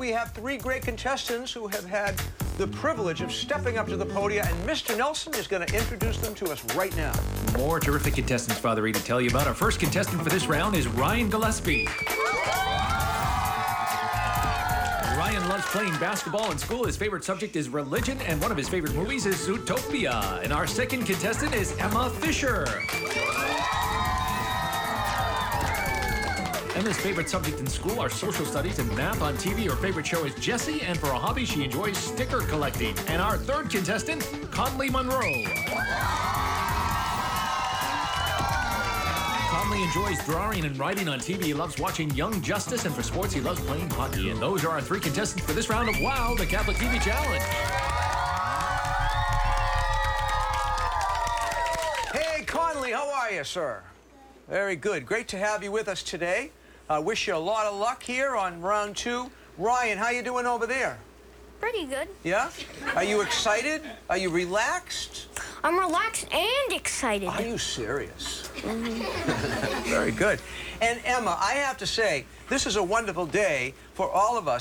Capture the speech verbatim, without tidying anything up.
we have three great contestants who have had the privilege of stepping up to the podium, and Mister Nelson is going to introduce them to us right now. More terrific contestants, Father E, to tell you about. Our first contestant for this round is Ryan Gillespie. Ryan loves playing basketball in school. His favorite subject is religion, and one of his favorite movies is Zootopia. And our second contestant is Emma Fisher. Emma's favorite subject in school are social studies and math. On T V, her favorite show is Jessie, and for a hobby, she enjoys sticker collecting. And our third contestant, Conley Monroe. Conley enjoys drawing and writing. On T V, he loves watching Young Justice, and for sports, he loves playing hockey. And those are our three contestants for this round of WOW, the Catholic T V Challenge. Hey, Conley, how are you, sir? Very good. Great to have you with us today. I uh, wish you a lot of luck here on round two. Ryan, how you doing over there? Pretty good. Yeah? Are you excited? Are you relaxed? I'm relaxed and excited. Are you serious? Mm-hmm. Very good. And Emma, I have to say, this is a wonderful day for all of us.